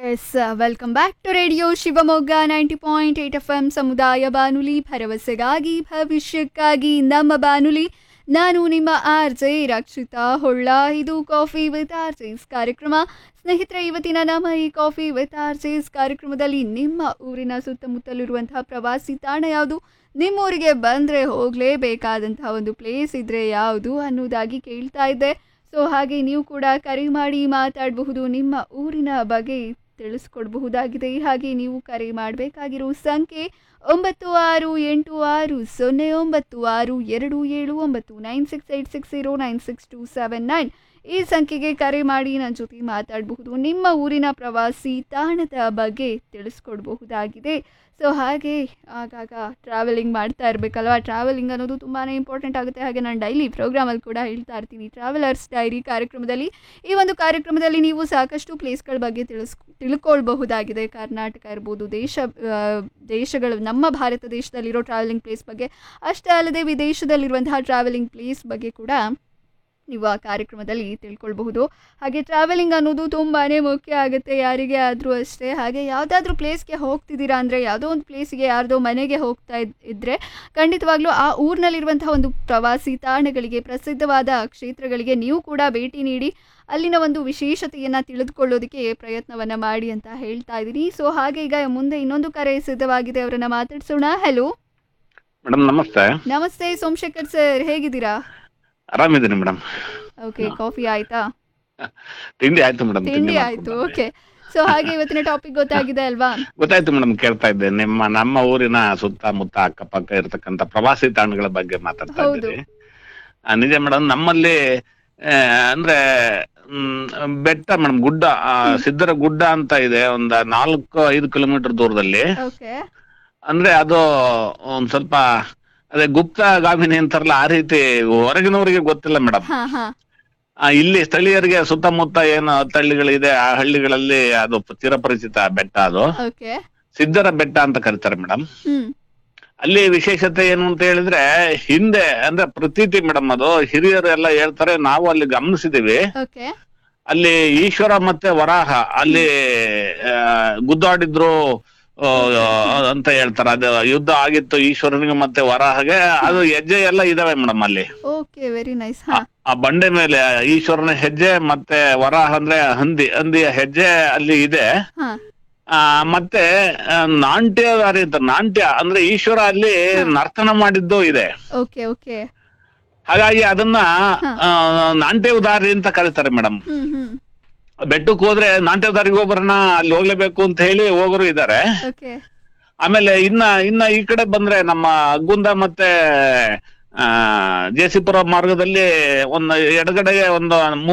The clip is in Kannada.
S welcome back to radio Shivamogga 90.8 F M ಸಮುದಾಯ ಬಾನುಲಿ ಭರವಸೆಗಾಗಿ ಭವಿಷ್ಯಕ್ಕಾಗಿ ನಮ್ಮ ಬಾನುಲಿ. ನಾನು ನಿಮ್ಮ ಆರ್ ಜೆ ರಕ್ಷಿತಾ ಹೊಳ್ಳ. ಇದು ಕಾಫಿ ವಿತ್ ಆರ್ ಜೆಸ್ ಕಾರ್ಯಕ್ರಮ. ಸ್ನೇಹಿತರೆ, ಇವತ್ತಿನ ನಮ್ಮ ಈ ಕಾಫಿ ವಿತ್ ಆರ್ ಜೆಸ್ ಕಾರ್ಯಕ್ರಮದಲ್ಲಿ ನಿಮ್ಮ ಊರಿನ ಸುತ್ತಮುತ್ತಲಿರುವಂತಹ ಪ್ರವಾಸಿ ತಾಣ ಯಾವುದು, ನಿಮ್ಮೂರಿಗೆ ಬಂದರೆ ಹೋಗಲೇಬೇಕಾದಂತಹ ಒಂದು ಪ್ಲೇಸ್ ಇದ್ದರೆ ಯಾವುದು ಅನ್ನೋದಾಗಿ ಕೇಳ್ತಾ ಇದ್ದೆ. ಸೊ ಹಾಗೆ ನೀವು ಕೂಡ ಕರೆ ಮಾಡಿ ಮಾತಾಡಬಹುದು, ನಿಮ್ಮ ಊರಿನ ಬಗ್ಗೆ ತಿಳಿಸ್ಕೊಡ್ಬಹುದಾಗಿದೆ. ಹಾಗೆ ನೀವು ಕರೆ ಮಾಡಬೇಕಾಗಿರೋ ಸಂಖ್ಯೆ 9660962729 9686096279 ಈ ಸಂಖ್ಯೆಗೆ ಕರೆ ಮಾಡಿ ನನ್ನ ಜೊತೆ ಮಾತಾಡಬಹುದು, ನಿಮ್ಮ ಊರಿನ ಪ್ರವಾಸಿ ತಾಣದ ಬಗ್ಗೆ ತಿಳಿಸ್ಕೊಡ್ಬಹುದಾಗಿದೆ. ಸೊ ಹಾಗೆ ಆಗಾಗ ಟ್ರಾವೆಲಿಂಗ್ ಮಾಡ್ತಾ ಇರಬೇಕಲ್ವಾ, ಟ್ರಾವೆಲಿಂಗ್ ಅನ್ನೋದು ತುಂಬಾ ಇಂಪಾರ್ಟೆಂಟ್ ಆಗುತ್ತೆ. ಹಾಗೆ ನಾನು ಡೈಲಿ ಪ್ರೋಗ್ರಾಮಲ್ಲಿ ಕೂಡ ಹೇಳ್ತಾ ಇರ್ತೀನಿ, ಟ್ರಾವೆಲರ್ಸ್ ಡೈರಿ ಕಾರ್ಯಕ್ರಮದಲ್ಲಿ. ಈ ಒಂದು ಕಾರ್ಯಕ್ರಮದಲ್ಲಿ ನೀವು ಸಾಕಷ್ಟು ಪ್ಲೇಸ್ಗಳ ಬಗ್ಗೆ ತಿಳ್ಕೊಳ್ಬಹುದಾಗಿದೆ. ಕರ್ನಾಟಕ ಇರ್ಬೋದು, ದೇಶಗಳು, ನಮ್ಮ ಭಾರತ ದೇಶದಲ್ಲಿರೋ ಟ್ರಾವೆಲಿಂಗ್ ಪ್ಲೇಸ್ ಬಗ್ಗೆ ಅಷ್ಟೇ ಅಲ್ಲದೆ ವಿದೇಶದಲ್ಲಿರುವಂತಹ ಟ್ರಾವೆಲಿಂಗ್ ಪ್ಲೇಸ್ ಬಗ್ಗೆ ಕೂಡ ನೀವು ಆ ಕಾರ್ಯಕ್ರಮದಲ್ಲಿ ತಿಳ್ಕೊಳ್ಬಹುದು. ಹಾಗೆ ಟ್ರಾವೆಲಿಂಗ್ ಅನ್ನೋದು ತುಂಬಾ ಮುಖ್ಯ ಆಗುತ್ತೆ ಯಾರಿಗೆ ಆದರೂ ಅಷ್ಟೇ. ಹಾಗೆ ಯಾವುದಾದ್ರೂ ಪ್ಲೇಸ್ಗೆ ಹೋಗ್ತಿದ್ದೀರಾ ಅಂದರೆ, ಯಾವುದೋ ಒಂದು ಪ್ಲೇಸಿಗೆ ಯಾರ್ದೋ ಮನೆಗೆ ಹೋಗ್ತಾ ಇದ್ದರೆ ಖಂಡಿತವಾಗ್ಲೂ ಆ ಊರಿನಲ್ಲಿರುವಂತಹ ಒಂದು ಪ್ರವಾಸಿ ತಾಣಗಳಿಗೆ, ಪ್ರಸಿದ್ಧವಾದ ಕ್ಷೇತ್ರಗಳಿಗೆ ನೀವು ಕೂಡ ಭೇಟಿ ನೀಡಿ ಅಲ್ಲಿನ ಒಂದು ವಿಶೇಷತೆಯನ್ನು ತಿಳಿದುಕೊಳ್ಳೋದಕ್ಕೆ ಪ್ರಯತ್ನವನ್ನು ಮಾಡಿ ಅಂತ ಹೇಳ್ತಾ ಇದ್ದೀನಿ. ಸೊ ಹಾಗೆ ಈಗ ಮುಂದೆ ಇನ್ನೊಂದು ಕರೆ ಸಿದ್ಧವಾಗಿದೆ, ಅವರನ್ನು ಮಾತಾಡ್ಸೋಣ. ಹಲೋ ಮೇಡಮ್, ನಮಸ್ತೆ. ನಮಸ್ತೆ ಸೋಮಶೇಖರ್ ಸರ್, ಹೇಗಿದ್ದೀರಾ? ಆರಾಮಿದ್ದೀನಿ ಮೇಡಮ್. ಓಕೆ, ಕಾಫಿ ಆಯ್ತಾ? ತಿಂಡಿ ಆಯ್ತು ಮೇಡಮ್. ತಿಂಡಿ ಆಯ್ತು. ಓಕೆ, ಸೊ ಹಾಗೆ ಇವತ್ತಿನ ಟಾಪಿಕ್ ಗೊತ್ತಾಗಿದೆ ಅಲ್ವಾ? ಗೊತ್ತಾಯ್ತು ಮೇಡಮ್, ಕೇಳ್ತಾ ಇದ್ದೆ. ನಮ್ಮ ಊರಿನ ಸುತ್ತಮುತ್ತ ಅಕ್ಕಪಕ್ಕ ಇರತಕ್ಕಂತ ಪ್ರವಾಸಿ ತಾಣಗಳ ಬಗ್ಗೆ ಮಾತಾಡ್ತಾ ಇದ್ದೀವಿ. ನಿಜ ಮೇಡಮ್, ನಮ್ಮಲ್ಲಿ ಅಂದ್ರೆ ಬೆಟ್ಟ ಮೇಡಮ್, ಗುಡ್ಡ, ಸಿದ್ದರ ಗುಡ್ಡ ಅಂತ ಇದೆ, ಒಂದ್ 4-5 ಕಿಲೋಮೀಟರ್ ದೂರದಲ್ಲಿ. ಓಕೆ, ಅಂದ್ರೆ ಅದು ಒಂದ್ ಸ್ವಲ್ಪ ಅದೇ ಗುಪ್ತ ಗಾಮಿನಿ ಅಂತಾರಲ್ಲ, ಆ ರೀತಿ ಹೊರಗಿನವರಿಗೆ ಗೊತ್ತಿಲ್ಲ ಮೇಡಮ್. ಇಲ್ಲಿ ಸ್ಥಳೀಯರಿಗೆ ಸುತ್ತಮುತ್ತ ಏನು ಹಳ್ಳಿಗಳಿದೆ, ಆ ಹಳ್ಳಿಗಳಲ್ಲಿ ಅದು ಚಿರಪರಿಚಿತ ಬೆಟ್ಟ. ಅದು ಸಿದ್ದರ ಬೆಟ್ಟ ಅಂತ ಕರೀತಾರೆ ಮೇಡಮ್. ಅಲ್ಲಿ ವಿಶೇಷತೆ ಏನು ಅಂತ ಹೇಳಿದ್ರೆ, ಹಿಂದೆ ಅಂದ್ರೆ ಪ್ರತೀತಿ ಮೇಡಮ್, ಅದು ಹಿರಿಯರು ಎಲ್ಲ ಹೇಳ್ತಾರೆ, ನಾವು ಅಲ್ಲಿ ಗಮನಿಸಿದೀವಿ. ಅಲ್ಲಿ ಈಶ್ವರ ಮತ್ತೆ ವರಾಹ ಅಲ್ಲಿ ಗುದ್ದಾಡಿದ್ರು ಅಂತ ಹೇಳ್ತಾರೆ. ಅದು ಯುದ್ಧ ಆಗಿತ್ತು ಈಶ್ವರನಿಗೆ ಮತ್ತೆ ವರಾಹಗೆ. ಅದು ಹೆಜ್ಜೆ ಎಲ್ಲ ಇದಾವೆ ಮೇಡಮ್ ಅಲ್ಲಿ. Okay, very nice. ಆ ಬಂಡೆ ಮೇಲೆ ಈಶ್ವರನ ಹೆಜ್ಜೆ ಮತ್ತೆ ವರಾಹ ಅಂದ್ರೆ ಹಂದಿಯ ಹೆಜ್ಜೆ ಅಲ್ಲಿ ಇದೆ. ಮತ್ತೆ ನಾಟ್ಯದಾರಿ ಅಂತ, ನಾಟ್ಯ ಅಂದ್ರೆ ಈಶ್ವರ ಅಲ್ಲಿ ನರ್ತನ ಮಾಡಿದ್ದು ಇದೆ. ಹಾಗಾಗಿ ಅದನ್ನ ನಾಟ್ಯದಾರಿ ಅಂತ ಕರೀತಾರೆ ಮೇಡಮ್. ಬೆಟ್ಟಕ್ಕೆ ಹೋದ್ರೆ ನಾಟ್ಯದಾರಿಗೆ ಒಬ್ಬರನ್ನ ಅಲ್ಲಿ ಹೋಗ್ಲೇಬೇಕು ಅಂತ ಹೇಳಿ ಹೋಗೋರು ಇದ್ದಾರೆ. ಆಮೇಲೆ ಇನ್ನ ಈ ಕಡೆ ಬಂದ್ರೆ ನಮ್ಮ ಅಗ್ಗುಂದ ಮತ್ತೆ ಜೆಸಿಪುರ ಮಾರ್ಗದಲ್ಲಿ ಒಂದು ಎಡಗಡೆಗೆ ಒಂದು